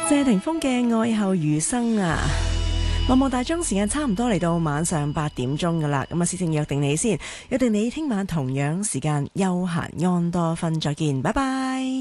謝霆鋒嘅愛後餘生啊！望望大鐘時間差唔多嚟到晚上8點鐘噶啦，咁啊，事情約定你先，約定你聽晚同樣時間休閒安多芬再見，拜拜。